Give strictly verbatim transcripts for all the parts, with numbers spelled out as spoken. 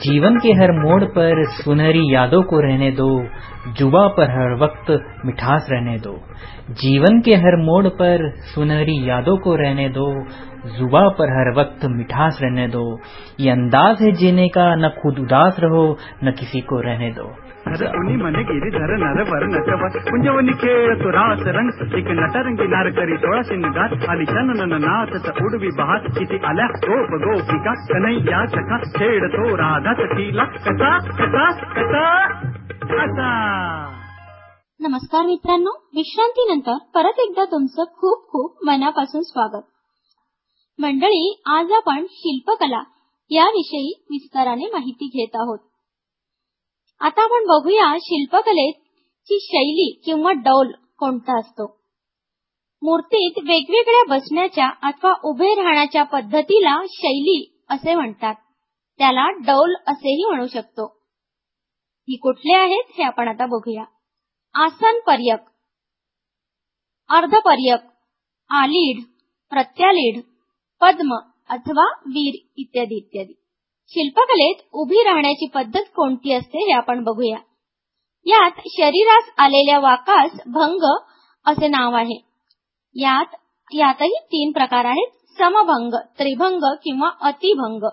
जीवन के हर मोड़ पर सुनहरी यादों को रहने दो, जुबा पर हर वक्त मिठास रहने दो। जीवन के हर मोड़ पर सुनहरी यादों को रहने दो, जुबा पर हर वक्त मिठास रहने दो। ये अंदाज है जीने का, न खुद उदास रहो न किसी को रहने दो। उनी मने गिरीधर नरवर नटवर कुंजवनी खेळतो रास रंग एक नटरंगी नार करी सोळा शिंगार आली चनन नाचत उडवी बहार किती आल्या गोप गोपिका कन्हैया सखा खेळतो राधा सखीला कसा कसा कसा कसा। नमस्कार मित्रांनो, विश्रांतीनंतर परत एकदा तुमचं खूप खूप मनापासून स्वागत। मंडळी, आज आपण शिल्पकला याविषयी विस्ताराने माहिती घेत आहोत। आता आपण बघूया शिल्पकलेची शैली किंवा डौल कोणता असतो। मूर्तीत वेगवेगळ्या बसण्याच्या अथवा उभे राहण्याच्या पद्धतीला शैली असे म्हणतात, त्याला डौल असेही म्हणू शकतो। ही कुठले आहेत हे आपण आता बघूया। आसन पर्यक, अर्धपर्यक, आलीढ, प्रत्यालीढ, पद्म अथवा वीर इत्यादी इत्यादी। शिल्पकलेत उभी राहण्याची पद्धत कोणती असते हे आपण बघूया। यात शरीरास आलेल्या वाकास भंग असे नाव आहे। यात यातही तीन प्रकार आहेत, समभंग, त्रिभंग किंवा अतिभंग।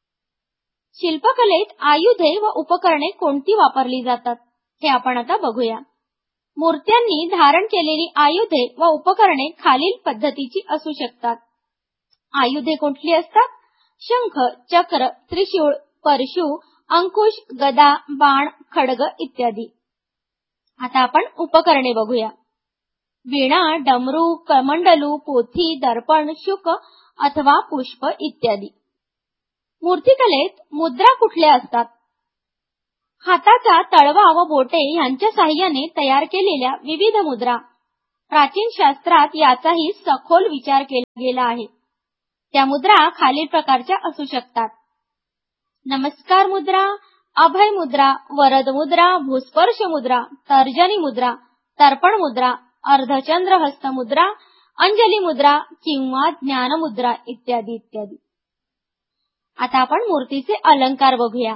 शिल्पकलेत आयुधे व उपकरणे कोणती वापरली जातात हे आपण आता बघूया। मूर्त्यांनी धारण केलेली आयुधे व उपकरणे खालील पद्धतीची असू शकतात। आयुधे कोणती असतात? शंख, चक्र, त्रिशूळ, परशु, अंकुश, गदा, बाण, खड्ग इत्यादी। आता आपण उपकरणे बघूया। वीणा, डमरू, कमंडलू, पोथी, दर्पण, शुक अथवा पुष्प इत्यादी। मूर्तिकलेत मुद्रा कुठल्या असतात? हाताचा तळवा व बोटे यांच्या साहाय्याने तयार केलेल्या विविध मुद्रा। प्राचीन शास्त्रात याचाही सखोल विचार केला गेला आहे। त्या मुद्रा खालील प्रकारच्या असू शकतात: नमस्कार मुद्रा, अभय मुद्रा, वरद मुद्रा, भूस्पर्श मुद्रा, तर्जनी मुद्रा, तर्पण मुद्रा, अर्धचंद्र हस्त मुद्रा, अंजली मुद्रा किंवा ज्ञान मुद्रा इत्यादी इत्यादी। आता आपण मूर्तीचे अलंकार बघूया।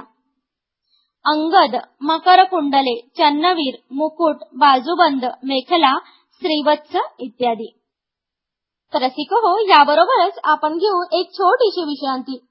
अंगद, मकर कुंडले, चन्नवीर, मुकुट, बाजूबंद, मेखला, श्रीवत्स इत्यादी। तर रसिको हो, याबरोबरच आपण घेऊ एक छोटीशी विश्रांती।